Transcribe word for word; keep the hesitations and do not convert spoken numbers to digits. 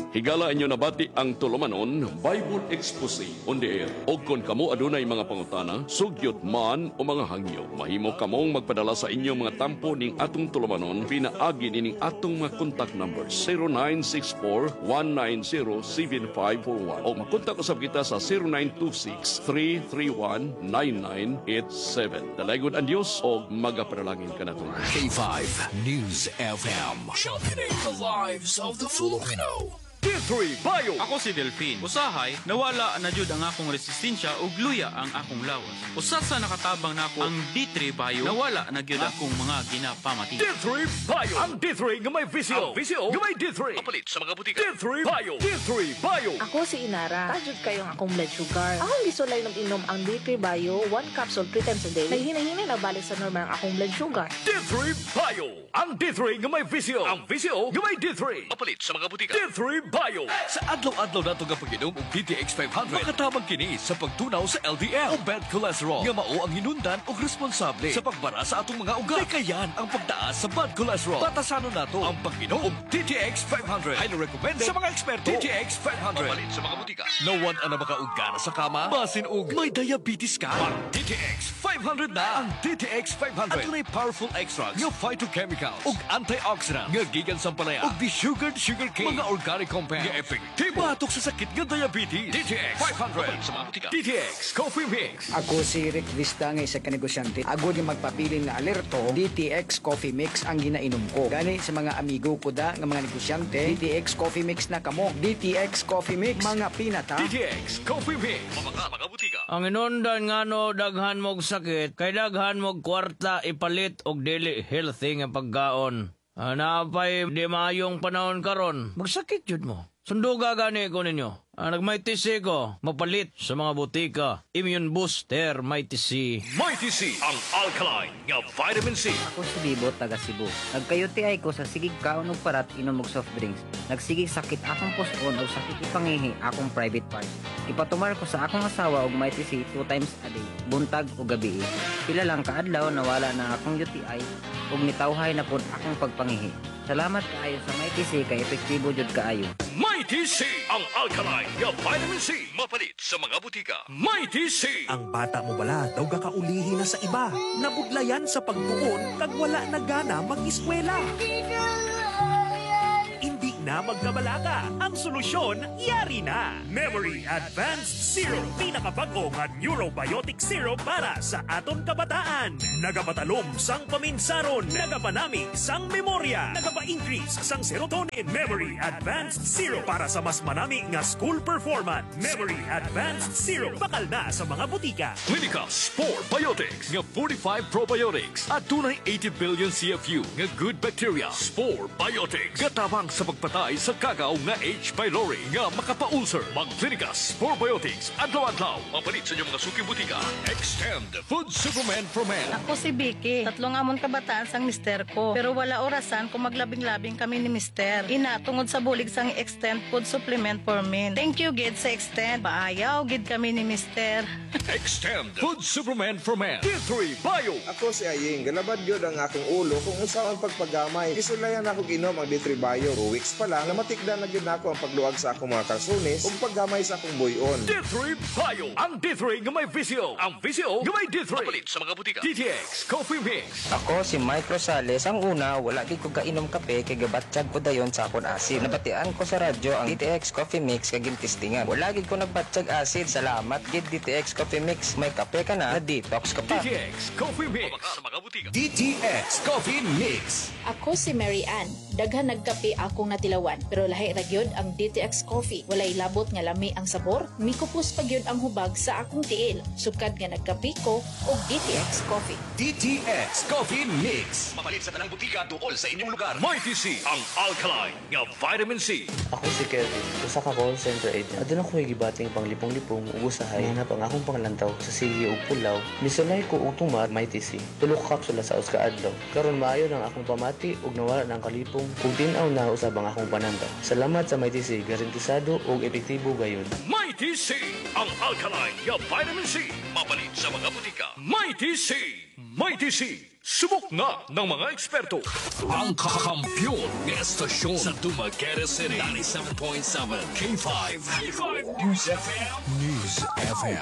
Higala inyo nabati ang tulumanon, Bible Expose on the air. O kon kamo adunay mga pangutana, sugyot man o mga hangyo, mahimo kamong magpadala sa inyong mga tampo ning atong tulumanon, pinaagi nining atong mga contact number zero nine six four, one nine zero, seven five four one o makontak usab kita sa zero nine two six, three three one, nine nine eight seven. Dalaygon ang Dios o magapanalangin ka nato. K five News F M. Championing the lives of the Filipino. D three Bio. Ako si Delphine. Usahay, nawala na jud ang akong resistensya ug luya ang akong lawas. Usa sa nakatabang nako ang D three Bio, nawala na gyud akong mga ginapamati. D three Bio. Ang D three nga may visio. Ang visio nga may D three. Kapalit sa mga butika. D three Bio. D three Bio. Ako si Inara. Tajud kayo ang akong blood sugar. Akong gisulay ng inom ang D three Bio, one capsule three times a day. Naghinay-hinay na balik sa normal ang akong blood sugar. D three Bio. Ang D three nga may visio. Ang visio nga may D three. Kapalit sa mga butika. D three Bio. Sa adlaw-adlaw nato nga pag-inom og D T X five hundred, makatabang kini sa pagtunaw sa L D L o bad cholesterol nga mao ang hinundan og responsable sa pagbara sa atong mga ugat. Kayan ang pagtaas sa bad cholesterol. Batasanon nato ang pag-inom og D T X five hundred. Highly recommended sa mga eksperto. D T X five hundred. Mapalit sa mga butika. Nawan ang makaugana sa kama, basin og may diabetes ka. Ang D T X five hundred na. Ang D T X five hundred adunay powerful extracts nga phytochemicals ug antioxidants nga gikan sa palaya ug desugared sugarcane, mga organic compounds nga epektibo batok sa sakit nga diabetes. D T X five hundred sa mga butika. D T X Coffee Mix. Ako si Rick Vista nga isa ka negosyante. Agod nga magpapili na alerto, D T X Coffee Mix ang ginainom ko. Gani sa mga amigo ko da nga mga negosyante, D T X Coffee Mix na kamo. D T X Coffee Mix, mga pinata. D T X Coffee Mix. Mga mga butika. Ang inundan nga no, daghan mog sakit, kay daghan mog kwarta ipalit og dili healthy nga pagkaon. Ah, napay di maayong panahon karon, magsakit jud mo. Sunduga gani ko ninyo. Ah, nagmighty C ko, mapalit sa mga butika. Immune Booster Mighty C. Mighty C, ang alkaline nga vitamin C. Ako si Bibo, taga Cebu. Nagkayo ti ay ko sa sigig kaon og parat inom og soft drinks. Nagsigig sakit akong puson o sakit ipangihi akong private part. Ipatumar ko sa akong asawa og Mighty C two times a day, buntag o gabi. Pila lang kaadlaw nawala na akong U T I ug nitawhay na pud akong pagpangihi. Salamat kaayo sa Mighty C kay epektibo jud kaayo. Mighty C, ang alkaline nga vitamin C. Mapalit sa mga butika. Mighty C. Ang bata mo bala daw gakaulihi na sa iba. Nabudlayan sa pagtuon kag wala na gana mag-eskwela. Hindi na magkabalaga. Ang solusyon, yari na. Memory Advanced Syrup. Pinakabago nga Neurobiotic Syrup para sa aton kabataan. Nagapatalom sang paminsaron. Nagapanamig sang memorya. Nagapa-increase sang serotonin. Memory Advanced Syrup para sa mas manami nga school performance. Memory Advanced Syrup. Bakal na sa mga butika. Clinica Spore Biotics nga forty-five probiotics at tunay eighty billion C F U nga good bacteria. Spore Biotics gatabang sa pagpatay sa kagaw nga H. pylori nga makapa-ulcer. Mag-Clinica Spore Biotics adlaw-adlaw. Mapalit sa inyong mga suking butika. Extend Food Supplement for Men. Ako si Vicky. Tatlong amon kabataan sang mister ko. Pero wala orasan kung maglabing-labing kami ni mister. Ina, tungod sa bulig sang Extend Food Supplement for Men. Thank you, Gid, sa Extend. Paayaw, Gid kami ni mister. Extend Food Supplement for Men. D three Bio. Ako si Aying, galabad yun ang akong ulo kung usaw ang pagpagamay. Isulayan ako inom ang D three Bio. Two weeks pa lang, namatikdan na yun ako ang pagluwag sa akong mga kalsones ug paggamay sa akong buyon. D three Bio. Ang D three nga may visio. Ang visio nga may D three. Mapalit sa mga butika. D T X Coffee Mix. Ako si Mike Rosales. Ang una, wala gid ko kainom kape kay gabatsyag ko dayon sa akon asid. Nabatian ko sa radyo ang D T X Coffee Mix kay gintistingan. Wala gid ko nagbatsyag asid. Salamat gid D T X Coffee Mix. May kape ka na, detox ka pa. D T X Coffee Mix. Sa mga butika. D T X Coffee Mix. Ako si Mary Ann. Daghan nagkape akong natilawan, pero lahi ra gyud ang D T X Coffee. Walay labot nga lami ang sabor, mikupos pa gyud ang hubag sa akong tiil. Sukad nga nagkape ko og D T X Coffee. D T X Coffee Mix. Mapalit sa tanang butika tuol sa inyong lugar. Mighty C, ang alkaline nga vitamin C. Ako si Kelvin, usa ka call center agent. Adun ako gibating panglipong-lipong ug usahay hanap ang akong panglantaw sa sige ug pulaw. Misulay ko og tumat Mighty C. Tulo ka kapsula sa uska adlaw. Karon maayo nang akong pamati ug nawala nang kalipong ug tin-aw na usab ang akong panantaw. Salamat sa Mighty C, garantisado ug epektibo gayon. Mighty C, ang alkaline nga vitamin C. Mapalit sa mga butika. Mighty C, Mighty C, subok na ng mga eksperto. Ang kakampiyon ng estasyon sa Dumaguete City. ninety-seven point seven K five. K five News F M. News F M.